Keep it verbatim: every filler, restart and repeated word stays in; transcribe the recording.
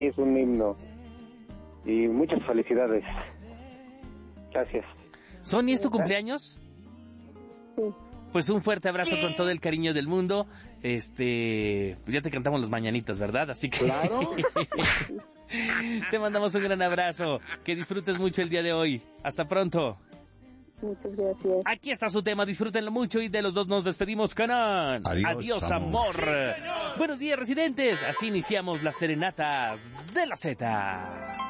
es un himno. Y muchas felicidades. Gracias. Sony, ¿es tu cumpleaños? Sí. Pues un fuerte abrazo con todo el cariño del mundo. Este, pues ya te cantamos los mañanitas, ¿verdad? Así que Claro. te mandamos un gran abrazo. Que disfrutes mucho el día de hoy. Hasta pronto. Muchas gracias. Aquí está su tema, disfrútenlo mucho y de los dos nos despedimos con un Adiós, Adiós amor. amor. Buenos días, residentes. Así iniciamos las serenatas de la Z.